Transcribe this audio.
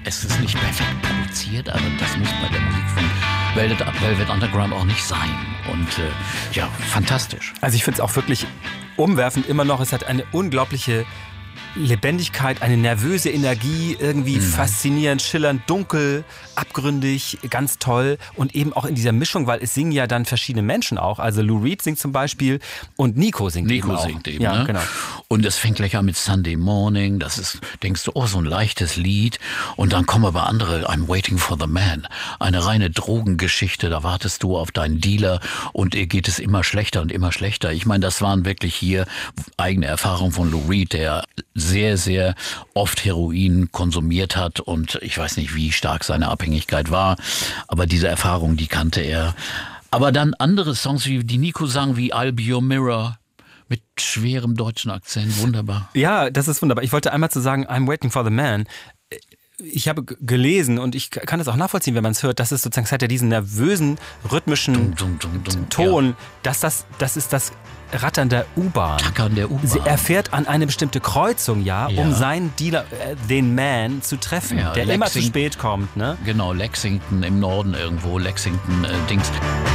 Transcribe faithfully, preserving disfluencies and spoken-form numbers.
es ist nicht perfekt produziert, aber das muss bei der Musik von Velvet, Velvet Underground auch nicht sein. Und äh, ja, fantastisch. Also ich finde es auch wirklich umwerfend immer noch. Es hat eine unglaubliche Lebendigkeit, eine nervöse Energie, irgendwie mhm. faszinierend, schillernd, dunkel, abgründig, ganz toll. Und eben auch in dieser Mischung, weil es singen ja dann verschiedene Menschen auch. Also Lou Reed singt zum Beispiel und Nico singt Nico eben auch. singt eben, ja, ne? Genau. Und es fängt gleich an mit Sunday Morning. Das ist, denkst du, oh, so ein leichtes Lied. Und dann kommen aber andere, I'm Waiting for the Man. Eine reine Drogengeschichte. Da wartest du auf deinen Dealer und ihr geht es immer schlechter und immer schlechter. Ich meine, das waren wirklich hier eigene Erfahrungen von Lou Reed, der sehr, sehr oft Heroin konsumiert hat und ich weiß nicht, wie stark seine Abhängigkeit war, aber diese Erfahrung, die kannte er. Aber dann andere Songs, wie die Nico sang, wie I'll Be Your Mirror, mit schwerem deutschen Akzent, wunderbar. Ja, das ist wunderbar. Ich wollte einmal zu sagen, I'm Waiting for the Man. Ich habe g- gelesen und ich kann das auch nachvollziehen, wenn man es hört, dass es sozusagen, es hat ja diesen nervösen, rhythmischen Dum, dum, dum, dum, Ton, ja. dass das, das ist das Rattern der U-Bahn. Tackern der U-Bahn. Sie- Er fährt an eine bestimmte Kreuzung, ja, Ja. um seinen Dealer, äh, den Man, zu treffen, Ja, der immer zu Lexing- spät kommt, ne? Genau, Lexington im Norden irgendwo, Lexington äh, Dings.